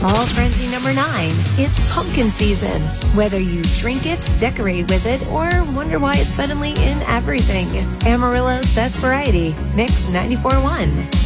Fall Frenzy number 9. It's pumpkin season. Whether you drink it, decorate with it, or wonder why it's suddenly in everything. Amarillo's best variety. Mix 94.1.